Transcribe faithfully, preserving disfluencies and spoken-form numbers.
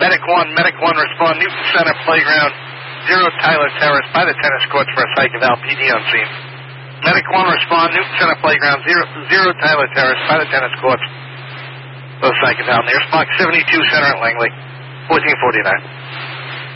Medic one, Medic one, respond Newton Center Playground, zero Tyler Terrace by the tennis courts for a psych eval, P D on scene. Medic one, respond Newton Center Playground, zero, zero Tyler Terrace by the tennis courts for a psych eval. Nearest box seventy-two Center at Langley, fourteen forty-nine.